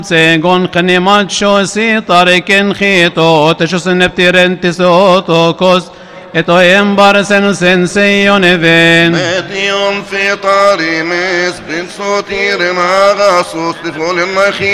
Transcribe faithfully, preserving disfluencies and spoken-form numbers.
Segon knimacho si tariken khito teshus neptirenti sotokos eto embarsen senseyon even ماديون في طاري مس بن صوتير ما غاصوص لفول النخيل